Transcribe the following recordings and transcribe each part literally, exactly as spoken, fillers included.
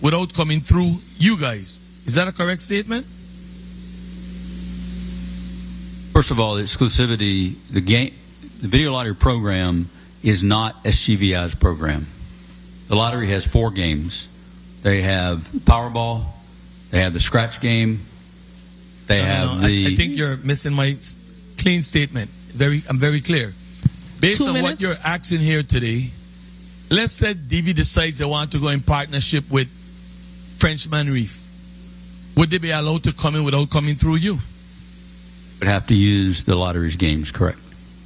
without coming through you guys. Is that a correct statement? First of all, the exclusivity, the game, the video lottery program is not S G V I's program. The lottery has four games. They have Powerball, they have the scratch game, they no, have no, no. the... I, I think you're missing my clean statement. Very, I'm very clear. Based Two on minutes? what you're asking here today, let's say D V decides they want to go in partnership with Frenchman Reef. Would they be allowed to come in without coming through you? Would have to use the lottery's games, correct.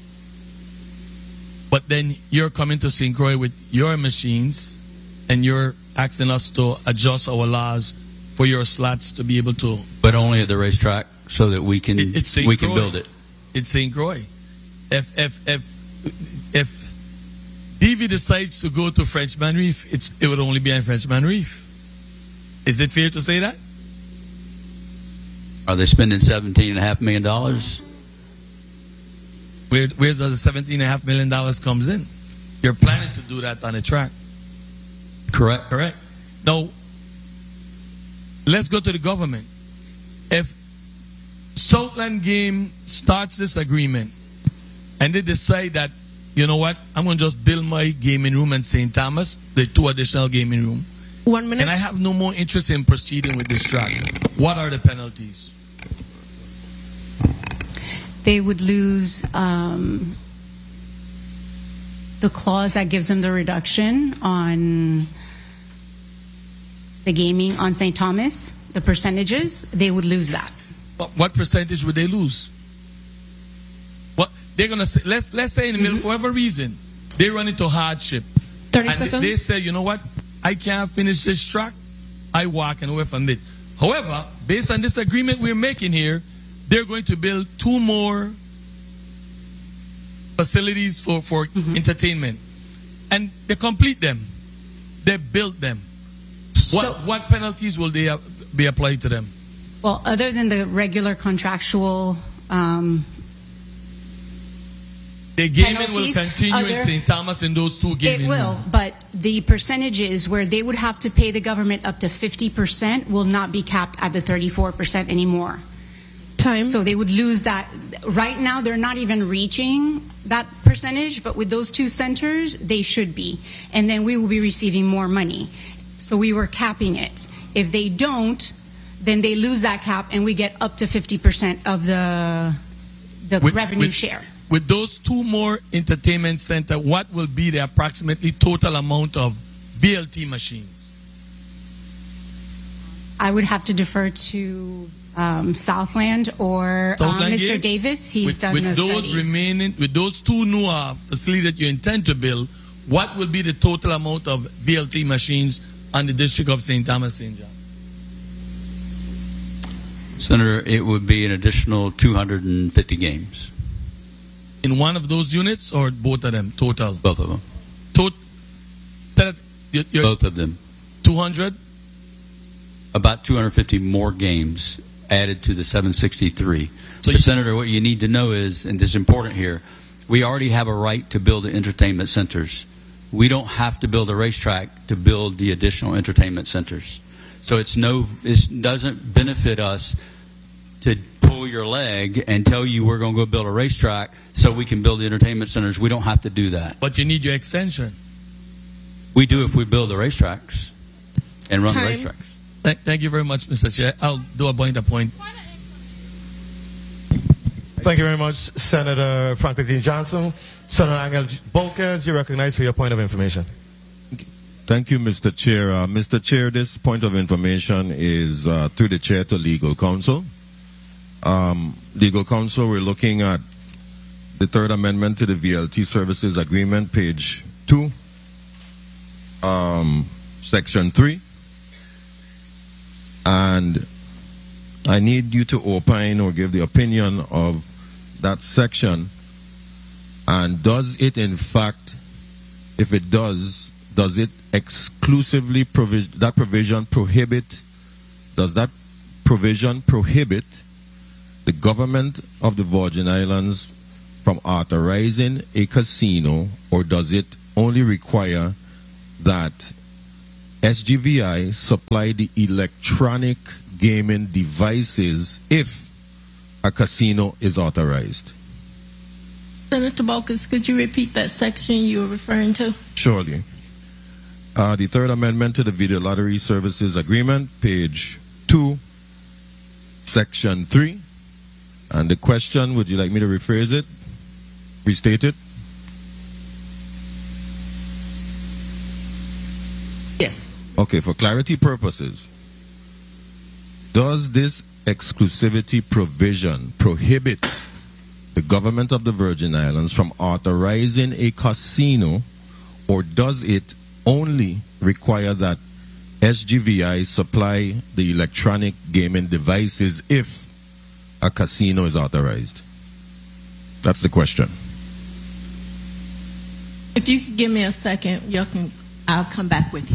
But then you're coming to Saint Croix with your machines and you're asking us to adjust our laws for your slots to be able to... But only at the racetrack so that we can It- it's Saint we can Croix. build it. It's Saint Croix. If, if, if, if D V decides to go to Frenchman Reef, it's, it would only be on Frenchman Reef. Is it fair to say that? Are they spending seventeen and a half million dollars? Where, where does the seventeen and a half million dollars comes in? You're planning to do that on a track. Correct. Correct. Now, let's go to the government. If Southland Game starts this agreement and they decide that, you know what, I'm going to just build my gaming room in Saint Thomas, the two additional gaming room, One minute. and I have no more interest in proceeding with this track, what are the penalties? They would lose um, the clause that gives them the reduction on the gaming on Saint Thomas, the percentages. They would lose that. What, what percentage would they lose? What they're gonna say? Let's let's say in the middle, for whatever reason, they run into hardship, thirty and seconds. they say, you know what, I can't finish this track. I walk away from this. However, based on this agreement we're making here, they're going to build two more facilities for, for mm-hmm. entertainment. And they complete them. They build them. What, So- what penalties will they uh, be applied to them? Well, other than the regular contractual um, The gaming will penalties, continue in other- Saint Thomas in those two gaming it will, rooms. but the percentages where they would have to pay the government up to fifty percent will not be capped at the thirty-four percent anymore. Time. So they would lose that. Right now, they're not even reaching that percentage, but with those two centers, they should be. And then we will be receiving more money. So we were capping it. If they don't, then they lose that cap, and we get up to fifty percent of the the With- revenue with- share. With those two more entertainment center, what will be the approximately total amount of V L T machines? I would have to defer to um, Southland or um, Southland Mister Game? Davis. He's with, done with the those studies. remaining, with those two new uh, facilities that you intend to build, what will be the total amount of V L T machines on the district of Saint Thomas, Saint John? Senator, it would be an additional two hundred fifty games. In one of those units or both of them total? Both of them. Tot- Senate, you're, you're Both of them. two hundred? About two hundred fifty more games added to the seven sixty-three. So So, you- Senator, what you need to know is, and this is important here, we already have a right to build the entertainment centers. We don't have to build a racetrack to build the additional entertainment centers. So it's no, it doesn't benefit us to pull your leg and tell you we're going to go build a racetrack so we can build the entertainment centers. We don't have to do that. But you need your extension. We do if we build the racetracks and run Time. the racetracks. Th- thank you very much, Mister Chair. I'll do a point to point. Thank you very much, Senator Franklin D. Johnson. Senator Angel Volquez, you're recognized for your point of information. Thank you, Mister Chair. Uh, Mister Chair, this point of information is uh, through the Chair to Legal Counsel. Um, Legal Counsel, we're looking at the third amendment to the V L T Services Agreement, page two, um, section three. And I need you to opine or give the opinion of that section. And does it, in fact, if it does, does it exclusively provision, that provision prohibit, does that provision prohibit the government of the Virgin Islands from authorizing a casino, or does it only require that S G V I supply the electronic gaming devices if a casino is authorized? Senator Bolkers, could you repeat that section you were referring to? Surely. Uh, the third amendment to the Video Lottery Services Agreement, page two, section three. And the question, would you like me to rephrase it? Restate it? Yes. Okay, for clarity purposes, does this exclusivity provision prohibit the government of the Virgin Islands from authorizing a casino, or does it only require that S G V I supply the electronic gaming devices if a casino is authorized? That's the question. If you could give me a second, you can. I'll come back with you.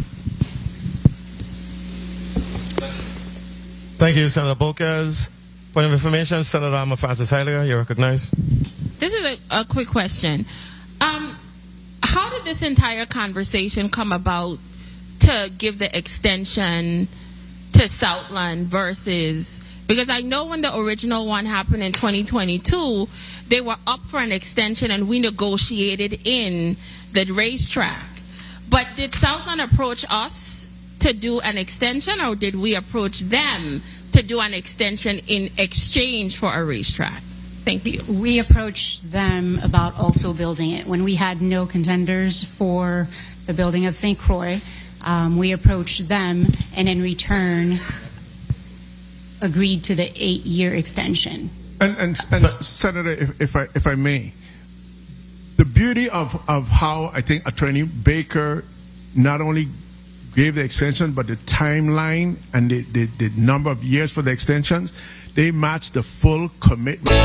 Thank you, Senator Bolkers. Point of information, Senator Alma Francis Heiliger, you're recognized. This is a, a quick question. Um, how did this entire conversation come about to give the extension to Southland versus, because I know when the original one happened in twenty twenty-two, they were up for an extension and we negotiated in the racetrack. But did Southland approach us to do an extension, or did we approach them to do an extension in exchange for a racetrack? Thank you. We approached them about also building it. When we had no contenders for the building of Saint Croix, um, we approached them and in return agreed to the eight-year extension. And, and, and Senator, if, if I if I may, the beauty of, of how I think Attorney Baker not only gave the extension, but the timeline and the, the, the number of years for the extensions, they match the full commitment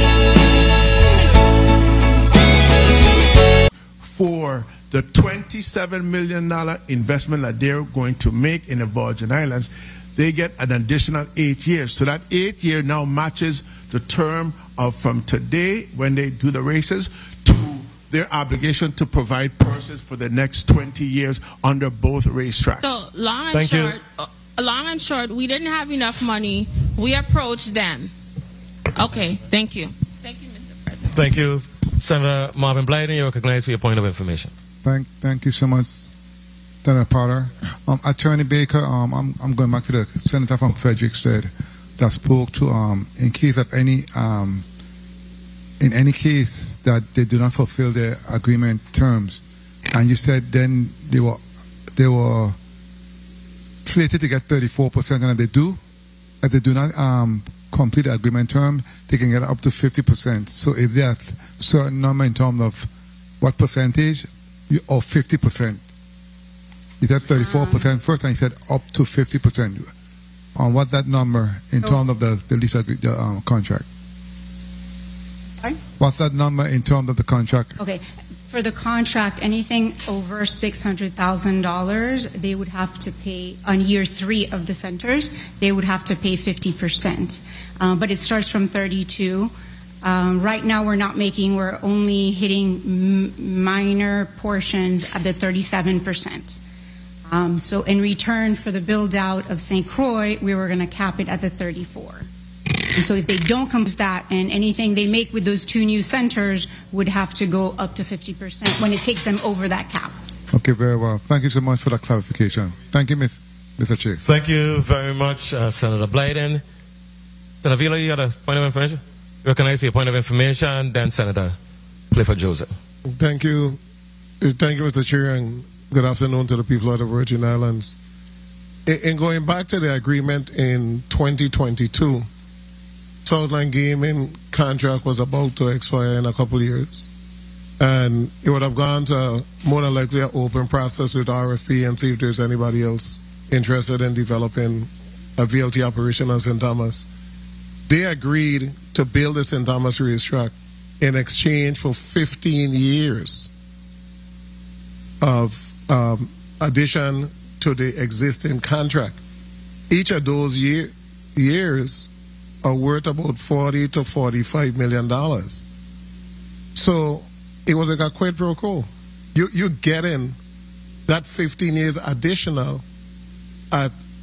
for the twenty-seven million dollars investment that they're going to make in the Virgin Islands. They get an additional eight years. So that eight year now matches the term of from today when they do the races to their obligation to provide purses for the next twenty years under both racetracks. So long and Thank short, you. uh, long and short, we didn't have enough money. We approached them. Okay, thank you. Thank you, Mister President. Thank you. Senator Marvin Blyden, you're recognized for your point of information. Thank, thank you so much, Senator Potter. Um, Attorney Baker, um, I'm, I'm going back to the senator from Frederick said that spoke to um, in case of any um, in any case that they do not fulfill their agreement terms, and you said then they were they were slated to get thirty-four percent, and if they do, if they do not um, complete the agreement term, they can get up to fifty percent. So if they are a certain number in terms of what percentage, you, or fifty percent. You said thirty-four percent first, and you said up to fifty percent. On what that number in terms of the, the lease agree, the, um, contract? Sorry? What's that number in terms of the contract? Okay. For the contract, anything over six hundred thousand dollars, they would have to pay, on year three of the centers, they would have to pay fifty percent. Um, but it starts from thirty-two. Um, right now we're not making, we're only hitting m- minor portions at the thirty-seven percent. Um, so in return for the build out of Saint Croix, we were going to cap it at the thirty-four. And so if they don't come to that, and anything they make with those two new centers would have to go up to fifty percent when it takes them over that cap. Okay, very well. Thank you so much for that clarification. Thank you, Miz Mister Chair. Thank you very much, uh, Senator Blyden. Senator Vila, you got a point of information? Recognize for your point of information, then Senator Clifford Joseph. Thank you. Thank you, Mister Chair, and good afternoon to the people of the Virgin Islands. In, in going back to the agreement in twenty twenty-two, Southland Gaming contract was about to expire in a couple of years. And it would have gone to more than likely an open process with R F P and see if there's anybody else interested in developing a V L T operation on Saint Thomas. They agreed to build the Saint Thomas racetrack in exchange for fifteen years of um, addition to the existing contract. Each of those year, years are worth about forty to forty-five million dollars. So it was like a quid pro quo. You, you're getting that fifteen years additional at